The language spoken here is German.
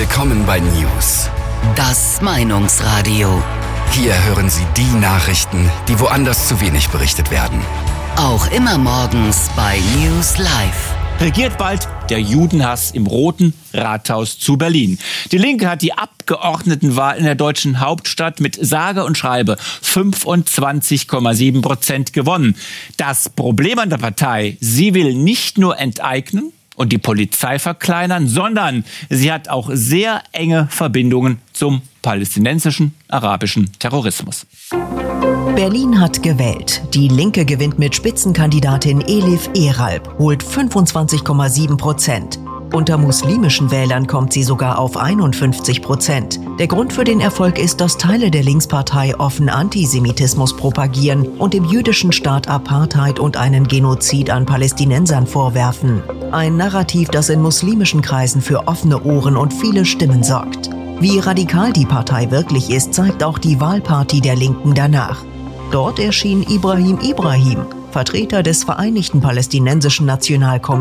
Willkommen bei News. Das Meinungsradio. Hier hören Sie die Nachrichten, die woanders zu wenig berichtet werden. Auch immer morgens bei News Live. Regiert bald der Judenhass im Roten Rathaus zu Berlin. Die Linke hat die Abgeordnetenwahl in der deutschen Hauptstadt mit sage und schreibe 25,7% gewonnen. Das Problem an der Partei: sie will nicht nur enteignen und die Polizei verkleinern, sondern sie hat auch sehr enge Verbindungen zum palästinensischen, arabischen Terrorismus. Berlin hat gewählt. Die Linke gewinnt mit Spitzenkandidatin Elif Eralp, holt 25,7%. Unter muslimischen Wählern kommt sie sogar auf 51%. Der Grund für den Erfolg ist, dass Teile der Linkspartei offen Antisemitismus propagieren und dem jüdischen Staat Apartheid und einen Genozid an Palästinensern vorwerfen. Ein Narrativ, das in muslimischen Kreisen für offene Ohren und viele Stimmen sorgt. Wie radikal die Partei wirklich ist, zeigt auch die Wahlparty der Linken danach. Dort erschien Ibrahim Ibrahim, Vertreter des Vereinigten Palästinensischen Nationalkongresses.